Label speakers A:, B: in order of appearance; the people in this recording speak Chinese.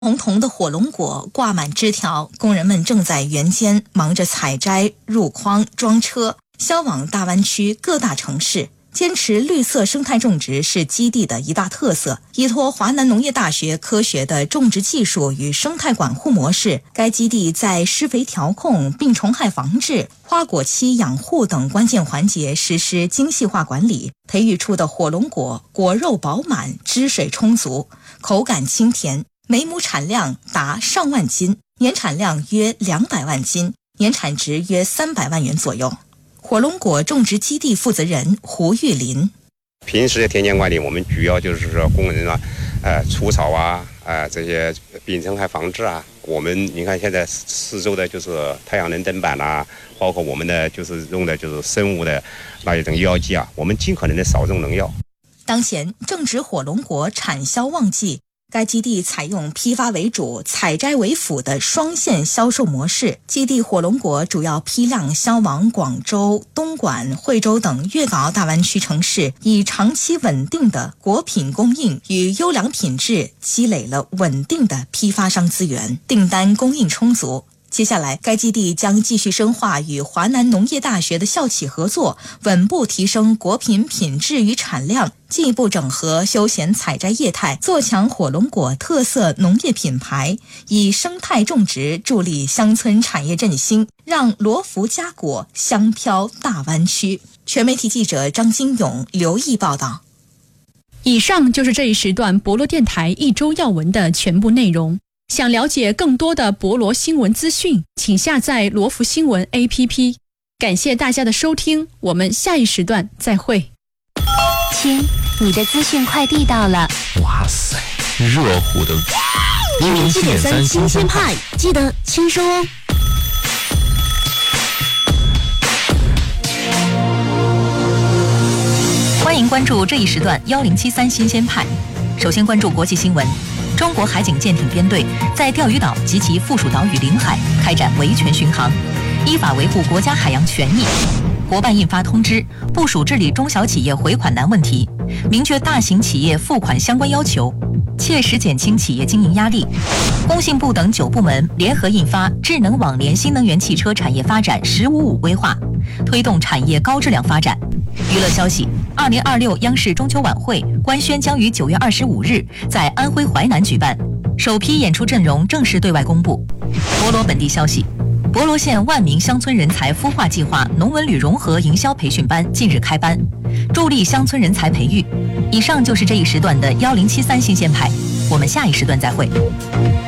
A: 红彤的火龙果挂满枝条，工人们正在园间忙着采摘、入筐、装车，销往大湾区各大城市。坚持绿色生态种植是基地的一大特色。依托华南农业大学科学的种植技术与生态管护模式，该基地在施肥调控、病虫害防治、花果期养护等关键环节实施精细化管理，培育出的火龙果果肉饱满、汁水充足、口感清甜，每亩产量达上万斤，年产量约200万斤，年产值约300万元左右。火龙果种植基地负责人胡玉林：
B: 平时的田间管理，我们主要就是说工人除草这些病虫害防治啊。你看现在四周的就是太阳能灯板包括我们的就是用的就是生物的那一种药剂啊，我们尽可能的少用农药。
A: 当前正值火龙果产销旺季。该基地采用批发为主、采摘为辅的双线销售模式。基地火龙果主要批量销往广州、东莞、惠州等粤港澳大湾区城市，以长期稳定的果品供应与优良品质积累了稳定的批发商资源，订单供应充足。接下来，该基地将继续深化与华南农业大学的校企合作，稳步提升果品品质与产量，进一步整合休闲采摘业态，做强火龙果特色农业品牌，以生态种植助力乡村产业振兴，让罗浮佳果香飘大湾区。全媒体记者张金勇、刘毅报道。
C: 以上就是这一时段博罗电台一周要闻的全部内容。想了解更多的博罗新闻资讯，请下载罗浮新闻 APP。 感谢大家的收听，我们下一时段再会。
D: 亲，你的资讯快递到了。
E: 哇塞，热乎的107.3新鲜派，
D: 记得签收哦。
F: 欢迎关注这一时段1073新鲜派。首先关注国际新闻。中国海警舰艇编队在钓鱼岛及其附属岛屿领海开展维权巡航，依法维护国家海洋权益。国办印发通知，部署治理中小企业回款难问题，明确大型企业付款相关要求，切实减轻企业经营压力。工信部等9部门联合印发《智能网联新能源汽车产业发展“15+5”规划》，推动产业高质量发展。娱乐消息：2026央视中秋晚会官宣将于9月25日在安徽淮南举办，首批演出阵容正式对外公布。博罗本地消息：博罗县万名乡村人才孵化计划农文旅融合营销培训班近日开班，助力乡村人才培育。以上就是这一时段的1073新鲜派，我们下一时段再会。